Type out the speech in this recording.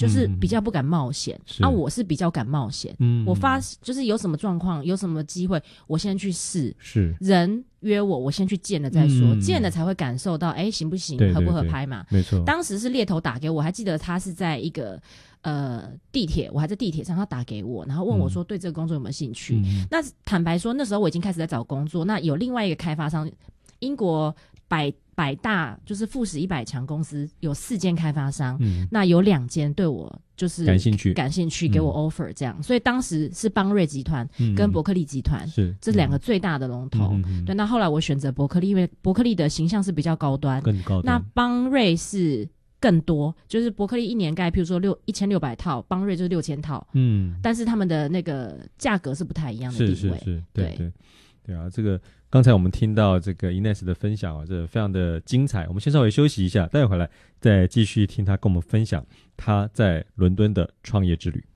就是比较不敢冒险，我是比较敢冒险。我就是有什么状况，有什么机会，我先去试。 是人约我先去见了再说，见了才会感受到，行不行，合不合拍嘛？ 没错。 当时是猎头打给我，还记得他是在一个地铁，我还在地铁上，他打给我，然后问我说对这个工作有没有兴趣。那坦白说，那时候我已经开始在找工作，那有另外一个开发商，英国百大就是富时100强公司有4间开发商，那有2间对我就是感兴趣给我 offer 这样，所以当时是邦瑞集团跟伯克利集团，是这2个最大的龙头。对，那后来我选择伯克利，因为伯克利的形象是比较高端，更高端。那邦瑞是更多，就是伯克利一年盖譬如说1600套，邦瑞就是6000套，但是他们的那个价格是不太一样的定位。 是，对啊，这个刚才我们听到这个 Ines 的分享啊，这非常的精彩。我们先稍微休息一下，待会回来再继续听他跟我们分享他在伦敦的创业之旅。